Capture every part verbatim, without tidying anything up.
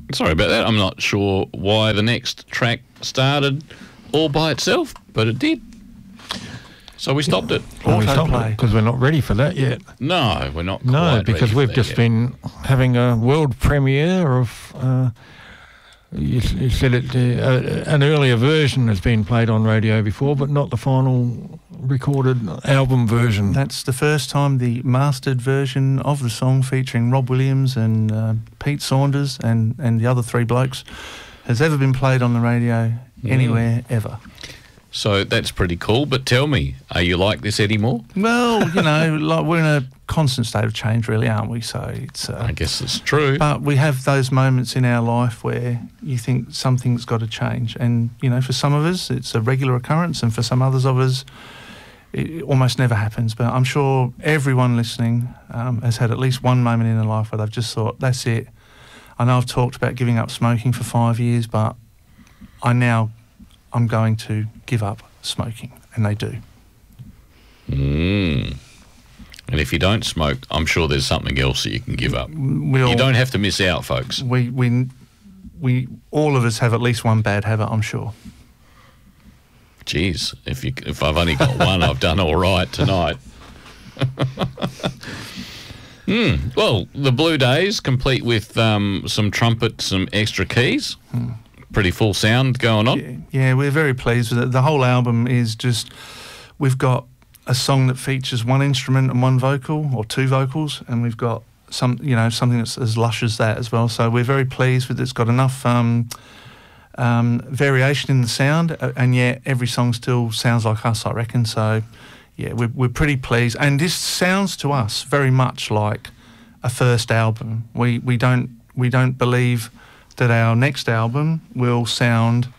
Sorry about that. I'm not sure why the next track started all by itself, but it did. So we stopped it. Well, we stopped it because we're not ready for that yet. No, we're not. No, quite because ready for we've that just yet. been having a world premiere of. Uh, you, you said it. Uh, an earlier version has been played on radio before, but not the final recorded album version. That's the first time the mastered version of the song featuring Rob Williams and uh, Pete Saunders and, and the other three blokes has ever been played on the radio Mm. anywhere ever. So that's pretty cool. But tell me, are you like this anymore? Well, you know, like we're in a constant state of change, really, aren't we? So it's. Uh, I guess it's true. But we have those moments in our life where you think something's got to change, and you know, for some of us, it's a regular occurrence, and for some others of us, it almost never happens. But I'm sure everyone listening um, has had at least one moment in their life where they've just thought, "That's it." I know I've talked about giving up smoking for five years, but I now I'm going to give up smoking, and they do. Mm. And if you don't smoke, I'm sure there's something else that you can give up. We all, you don't have to miss out, folks. We we we all of us have at least one bad habit, I'm sure. Jeez, if you if I've only got one, I've done all right tonight. Mm. Well, the Blue Days, complete with um, some trumpet, some extra keys. Mm. Pretty full sound going on. Yeah, yeah, we're very pleased with it. The whole album is just, we've got a song that features one instrument and one vocal, or two vocals, and we've got some, you know, something that's as lush as that as well. So we're very pleased with it. It's got enough um, um, variation in the sound, and yet every song still sounds like us, I reckon. So yeah, we're, we're pretty pleased. And this sounds to us very much like a first album. We we don't we don't believe that our next album will sound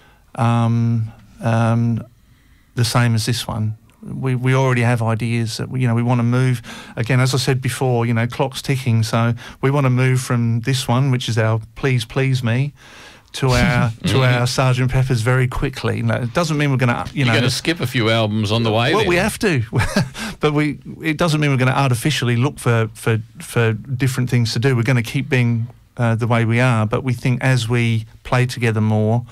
um, um, the same as this one. We we already have ideas that we, you know, we want to move. Again, as I said before, you know, clock's ticking, so we want to move from this one, which is our Please Please Me, to our to our Sergeant Pepper's very quickly. No, it doesn't mean we're going to, you know, you're going to skip a few albums on the way. Well, then. we have to, but we it doesn't mean we're going to artificially look for for for different things to do. We're going to keep being Uh, the way we are, but we think as we play together more,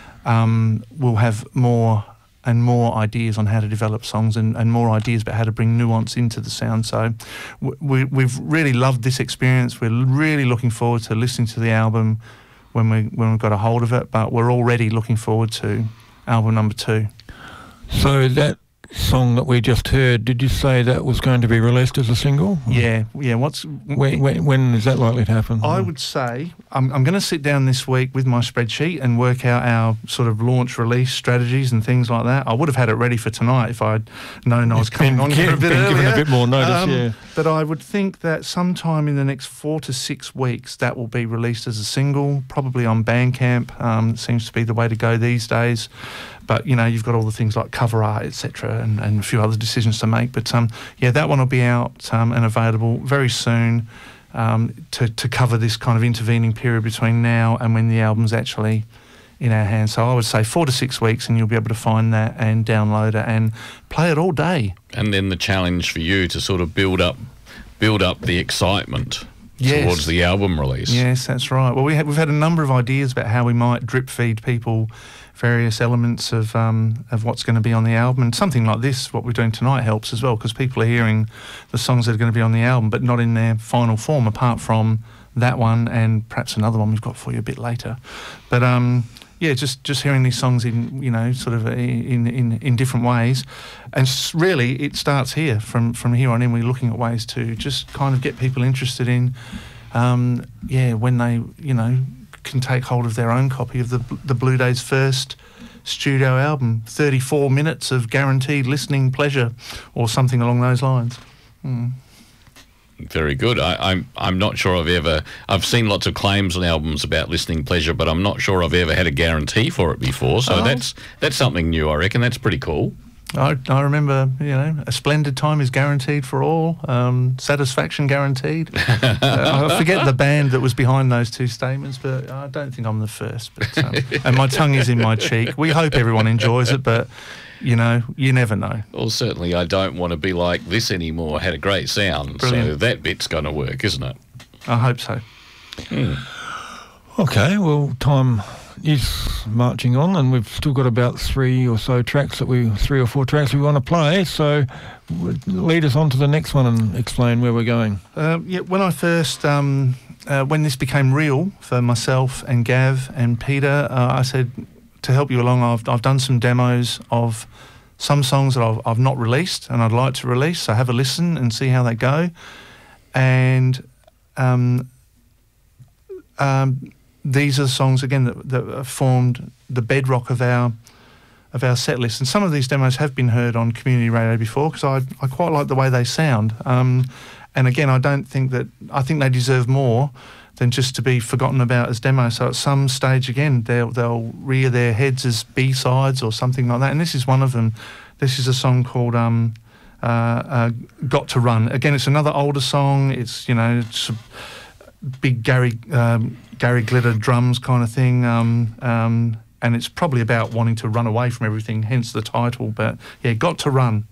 um, we'll have more and more ideas on how to develop songs and, and more ideas about how to bring nuance into the sound. So w- we, we've really loved this experience. We're really looking forward to listening to the album when, we, when we've got a hold of it, but we're already looking forward to album number two. So that song that we just heard, did you say that was going to be released as a single? Yeah, yeah. What's when, when, when is that likely to happen? I would say I'm, I'm going to sit down this week with my spreadsheet and work out our sort of launch release strategies and things like that. I would have had it ready for tonight if I'd known I was coming on been, for a bit been earlier. given a bit more notice, um, yeah. But I would think that sometime in the next four to six weeks that will be released as a single, probably on Bandcamp. Um, seems to be the way to go these days. But, you know, you've got all the things like cover art, et cetera, and, and a few other decisions to make. But, um, yeah, that one will be out um, and available very soon um, to, to cover this kind of intervening period between now and when the album's actually in our hands. So I would say four to six weeks and you'll be able to find that and download it and play it all day. And then the challenge for you to sort of build up, build up the excitement yes. towards the album release. Yes, that's right. Well, we have, we've had a number of ideas about how we might drip feed people various elements of um, of what's going to be on the album, and something like this, what we're doing tonight, helps as well because people are hearing the songs that are going to be on the album, but not in their final form, apart from that one and perhaps another one we've got for you a bit later. But um, yeah, just just hearing these songs in, you know, sort of in in, in different ways, and really it starts here. From from here on in, we're looking at ways to just kind of get people interested in, um, yeah, when they, you know, can take hold of their own copy of the the Blue Days' first studio album, thirty-four minutes of guaranteed listening pleasure, or something along those lines. Mm. Very good. I, I'm I'm not sure I've ever I've seen lots of claims on albums about listening pleasure, but I'm not sure I've ever had a guarantee for it before. So oh. that's that's something new, I reckon. That's pretty cool. I, I remember, you know, a splendid time is guaranteed for all, um, satisfaction guaranteed. uh, I forget the band that was behind those two statements, but I don't think I'm the first. But, um, and my tongue is in my cheek. We hope everyone enjoys it, but, you know, you never know. Well, certainly I don't want to be like this anymore. Had a great sound. Brilliant. So that bit's going to work, isn't it? I hope so. Hmm. Okay, well, time is marching on, and we've still got about three or so tracks that we, three or four tracks we want to play. So, lead us on to the next one and explain where we're going. Uh, yeah, when I first, um, uh, when this became real for myself and Gav and Peter, uh, I said, to help you along, I've I've done some demos of some songs that I've I've not released and I'd like to release. So have a listen and see how they go, and um, um. These are the songs again that, that have formed the bedrock of our of our set list. And some of these demos have been heard on community radio before because I I quite like the way they sound. Um, and again, I don't think that I think they deserve more than just to be forgotten about as demos. So at some stage again, they'll they'll rear their heads as B sides or something like that. And this is one of them. This is a song called um, uh, uh, "Got to Run." Again, it's another older song. It's you know. It's a, big Gary um, Gary Glitter drums kind of thing, um, um, and it's probably about wanting to run away from everything, hence the title. But yeah, Got to Run.